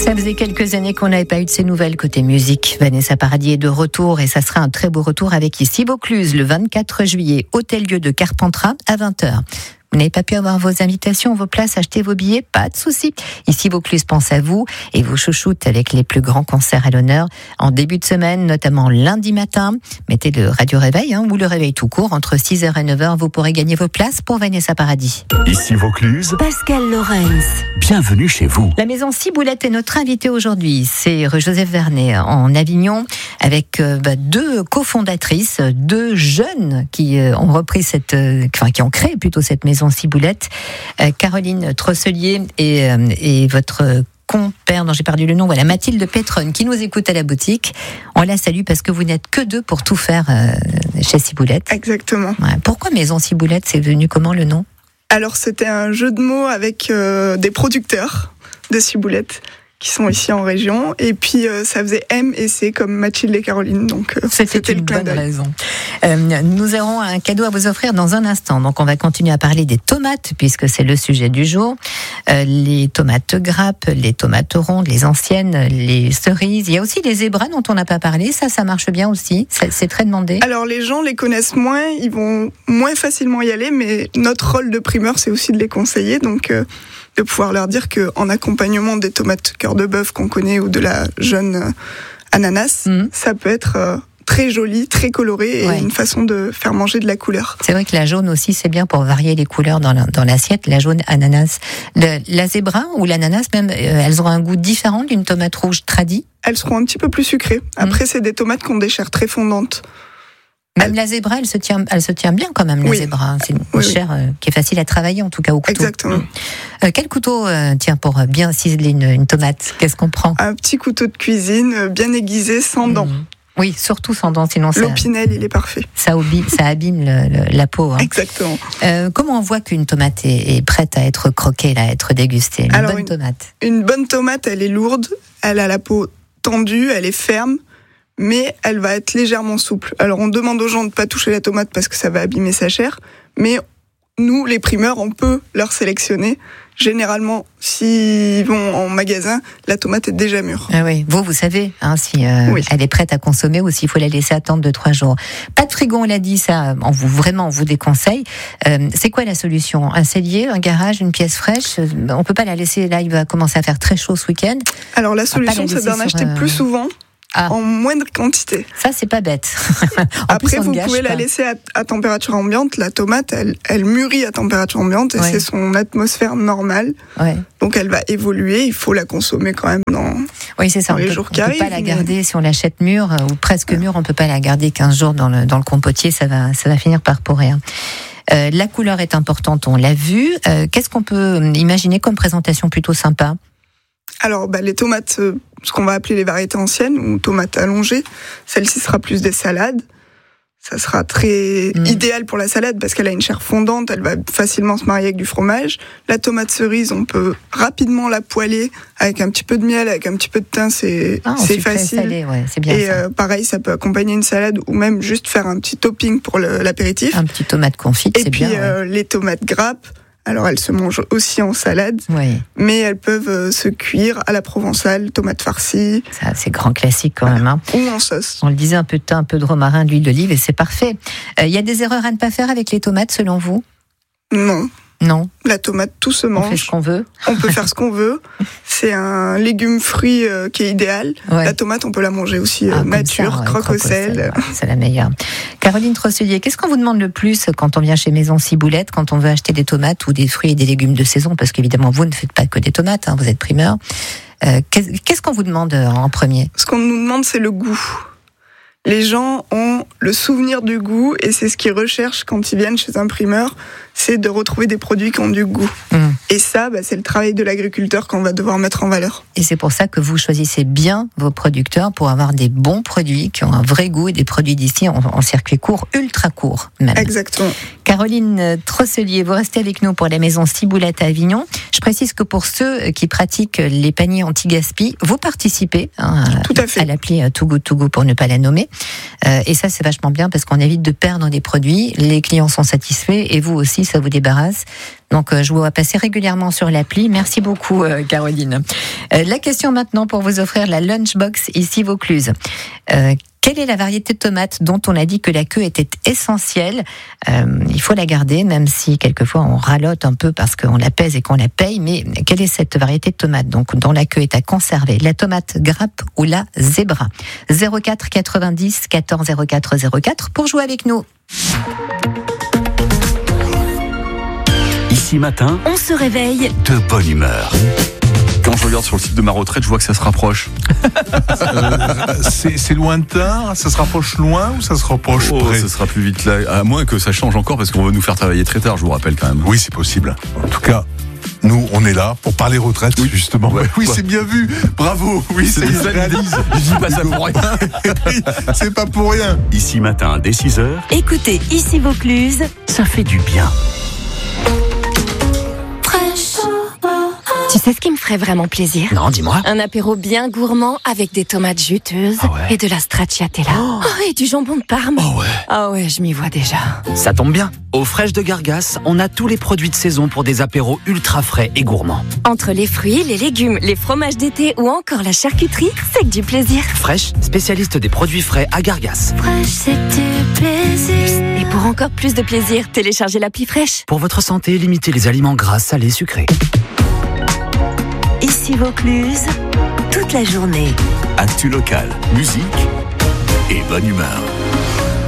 Ça faisait quelques années qu'on n'avait pas eu de ses nouvelles côté musique. Vanessa Paradis est de retour et ça sera un très beau retour avec ici Vaucluse le 24 juillet, Hôtel-Dieu de Carpentras à 20h. Vous n'avez pas pu avoir vos invitations, vos places, acheter vos billets, pas de souci. Ici Vaucluse pense à vous et vous chouchoute avec les plus grands concerts à l'honneur en début de semaine, notamment lundi matin. Mettez le radio réveil ou le réveil tout court entre 6h et 9h. Vous pourrez gagner vos places pour Vanessa Paradis. Ici Vaucluse, Pascal Lorenz. Bienvenue chez vous. La maison Ciboulette est notre invité aujourd'hui. C'est rue Joseph Vernet en Avignon avec deux cofondatrices, deux jeunes qui ont repris qui ont créé plutôt cette maison Ciboulette, Caroline Trosselier et votre compère dont j'ai perdu le nom, voilà, Mathilde Pétronne, qui nous écoute à la boutique. On la salue parce que vous n'êtes que deux pour tout faire chez Ciboulette. Exactement. Ouais. Pourquoi maison Ciboulette, c'est venu comment le nom ? Alors c'était un jeu de mots avec des producteurs de Ciboulette qui sont ici en région, et puis ça faisait M et C comme Mathilde et Caroline, donc c'était une bonne raison. Nous aurons un cadeau à vous offrir dans un instant, donc on va continuer à parler des tomates puisque c'est le sujet du jour. Les tomates grappes, les tomates rondes, les anciennes, les cerises, il y a aussi les zébras dont on n'a pas parlé, ça marche bien aussi, c'est très demandé. Alors les gens les connaissent moins, ils vont moins facilement y aller, mais notre rôle de primeur c'est aussi de les conseiller, donc de pouvoir leur dire qu'en accompagnement des tomates cœur de bœuf qu'on connaît ou de la jaune ananas, ça peut être très joli, très coloré et une façon de faire manger de la couleur. C'est vrai que la jaune aussi c'est bien pour varier les couleurs dans l'assiette, la jaune ananas. La zébra ou l'ananas même, elles auront un goût différent d'une tomate rouge tradie. Elles seront un petit peu plus sucrées. Après c'est des tomates qui ont des chairs très fondantes. Même la zébra, elle se tient bien quand même, la zébra. C'est une chair qui est facile à travailler, en tout cas au couteau. Exactement. Quel couteau, pour bien ciseler une tomate ? Qu'est-ce qu'on prend ? Un petit couteau de cuisine, bien aiguisé, sans dents. Oui, surtout sans dents, sinon l'opinel, il est parfait. Ça abîme la peau. Hein. Exactement. Comment on voit qu'une tomate est prête à être croquée, à être dégustée ? Une bonne tomate, elle est lourde, elle a la peau tendue, elle est ferme, mais elle va être légèrement souple. Alors on demande aux gens de ne pas toucher la tomate parce que ça va abîmer sa chair, mais nous, les primeurs, on peut leur sélectionner. Généralement, s'ils vont en magasin, la tomate est déjà mûre. Ah oui. Vous savez si elle est prête à consommer ou s'il faut la laisser attendre 2-3 jours. Pas de frigo, on l'a dit, ça, on vous déconseille. C'est quoi la solution ? Un cellier, un garage, une pièce fraîche ? On peut pas la laisser, là il va commencer à faire très chaud ce week-end. Alors la solution, c'est d'en acheter plus souvent. En moindre quantité. Ça, c'est pas bête. Après, vous pouvez la laisser à température ambiante. La tomate, elle mûrit à température ambiante et c'est son atmosphère normale. Ouais. Donc, elle va évoluer. Il faut la consommer quand même dans les jours qui arrivent. On peut pas la garder si on l'achète mûre ou presque mûre. On peut pas la garder 15 jours dans le compotier. Ça va finir par pourrir. La couleur est importante, on l'a vu. Qu'est-ce qu'on peut imaginer comme présentation plutôt sympa ? Alors, les tomates, ce qu'on va appeler les variétés anciennes, ou tomates allongées, celle-ci sera plus des salades. Ça sera très idéal pour la salade parce qu'elle a une chair fondante, elle va facilement se marier avec du fromage. La tomate cerise, on peut rapidement la poêler avec un petit peu de miel, avec un petit peu de thym, c'est facile. Salé, c'est bien. Et pareil, ça peut accompagner une salade ou même juste faire un petit topping pour l'apéritif. Un petit tomate confite, c'est bien. Et puis les tomates grappes. Alors, elles se mangent aussi en salade, mais elles peuvent se cuire à la provençale, tomates farcies. Ça, c'est grand classique quand même. Hein. Ou en sauce. On le disait, un peu de thym, un peu de romarin, de l'huile d'olive, et c'est parfait. Il y a des erreurs à ne pas faire avec les tomates, selon vous ? Non. La tomate, tout se mange. On fait ce qu'on veut. On peut faire ce qu'on veut. C'est un légume-fruit qui est idéal. Ouais. La tomate, on peut la manger aussi nature, croque au sel. C'est la meilleure. Caroline Trosselier, qu'est-ce qu'on vous demande le plus quand on vient chez Maison Ciboulette, quand on veut acheter des tomates ou des fruits et des légumes de saison ? Parce qu'évidemment, vous ne faites pas que des tomates, vous êtes primeur. Qu'est-ce qu'on vous demande en premier ? Ce qu'on nous demande, c'est le goût. Les gens ont le souvenir du goût et c'est ce qu'ils recherchent quand ils viennent chez un primeur, c'est de retrouver des produits qui ont du goût. Et ça, c'est le travail de l'agriculteur qu'on va devoir mettre en valeur. Et c'est pour ça que vous choisissez bien vos producteurs pour avoir des bons produits qui ont un vrai goût et des produits d'ici en circuit court, ultra court même. Exactement. Caroline Trosselier, vous restez avec nous pour la maison Ciboulette à Avignon. Je précise que pour ceux qui pratiquent les paniers anti-gaspi, vous participez Tout à fait. À l'appli Too Good pour ne pas la nommer. Et ça, c'est vachement bien parce qu'on évite de perdre des produits. Les clients sont satisfaits et vous aussi, ça vous débarrasse. Donc, je vous vois passer régulièrement sur l'appli. Merci beaucoup, Caroline. La question maintenant pour vous offrir la Lunchbox ici Vaucluse. Quelle est la variété de tomates dont on a dit que la queue était essentielle ? Il faut la garder, même si quelquefois on ralote un peu parce qu'on la pèse et qu'on la paye. Mais quelle est cette variété de tomates donc, dont la queue est à conserver ? La tomate grappe ou la zébra ? 04 90 14 04 04 pour jouer avec nous. Ici matin, On se réveille. de bonne humeur. Quand je regarde sur le site de ma retraite, je vois que ça se rapproche. C'est lointain, ça se rapproche loin ou ça se rapproche près? Ça sera plus vite là, à moins que ça change encore parce qu'on va nous faire travailler très tard, je vous rappelle quand même. Oui, c'est possible. En tout cas, nous, on est là pour parler retraite, justement. Ouais. Oui, c'est bien vu. Bravo. Oui, C'est ça y des est, réalise. Je dis pas ça pour rien. C'est pas pour rien. Ici matin, dès 6h, Écoutez Ici Vaucluse. ça fait du bien. Tu sais ce qui me ferait vraiment plaisir ? Non, dis-moi. Un apéro bien gourmand avec des tomates juteuses et de la stracciatella. Oh, et du jambon de Parme. Oh ouais. Ah ouais, je m'y vois déjà. Ça tombe bien. Aux Fraîches de Gargas, on a tous les produits de saison pour des apéros ultra frais et gourmands. Entre les fruits, les légumes, les fromages d'été ou encore la charcuterie, c'est que du plaisir. Fraîche, spécialiste des produits frais à Gargas. Fraîche, c'est du plaisir. Et pour encore plus de plaisir, téléchargez l'appli Fraîche. Pour votre santé, limitez les aliments gras, salés, sucrés. Ici Vaucluse, toute la journée. Actu local, musique et bonne humeur.